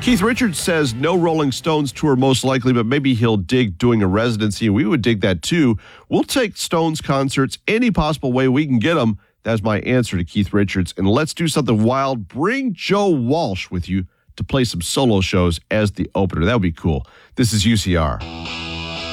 Keith Richards says no Rolling Stones tour most likely, but maybe he'll dig doing a residency, and we would dig that too. We'll take Stones concerts any possible way we can get them. That's my answer to Keith Richards. And let's do something wild. Bring Joe Walsh with you to play some solo shows as the opener. That would be cool. This is UCR.